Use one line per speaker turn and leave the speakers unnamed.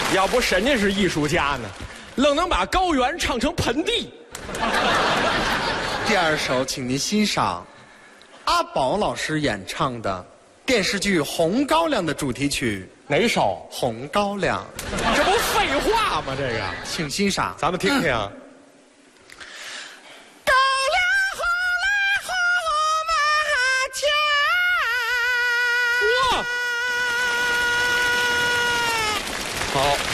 要不人家是艺术家呢，愣能把高原唱成盆地。
第二首，请您欣赏阿宝老师演唱的电视剧《红高粱》的主题曲
哪首？
《红高粱》。
这不废话吗？这个，
请欣赏。
咱们听听啊。
高粱红来红马前。
哇！好。